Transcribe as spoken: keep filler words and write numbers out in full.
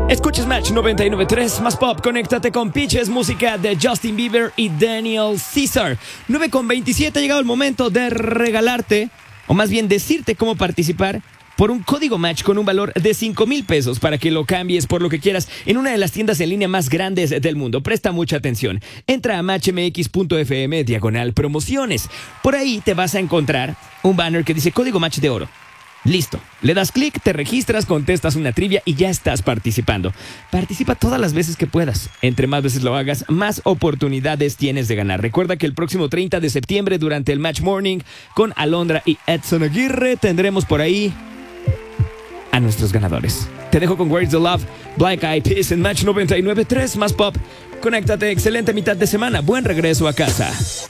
Escuchas Match noventa y nueve punto tres, más pop, conéctate con Peaches, música de Justin Bieber y Daniel Caesar. nueve con veintisiete, ha llegado el momento de regalarte, o más bien decirte cómo participar por un código Match con un valor de cinco mil pesos para que lo cambies por lo que quieras en una de las tiendas en línea más grandes del mundo. Presta mucha atención. Entra a matchmx.fm diagonal promociones. Por ahí te vas a encontrar un banner que dice código Match de oro. Listo, le das clic, te registras, contestas una trivia y ya estás participando. Participa todas las veces que puedas. Entre más veces lo hagas, más oportunidades tienes de ganar. Recuerda que el próximo treinta de septiembre, durante el Match Morning con Alondra y Edson Aguirre, tendremos por ahí a nuestros ganadores. Te dejo con Where's the Love, Black Eyed Peas en Match noventa y nueve punto tres, más pop. Conéctate, excelente mitad de semana, buen regreso a casa.